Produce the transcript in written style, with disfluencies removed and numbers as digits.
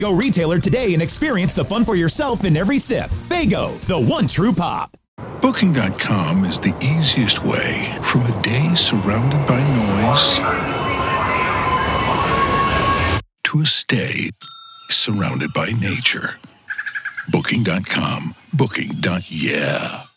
Go retailer today and experience the fun for yourself in every sip. Faygo, the one true pop. Booking.com is the easiest way from a day surrounded by noise to a stay surrounded by nature. Booking.com. Booking.yeah.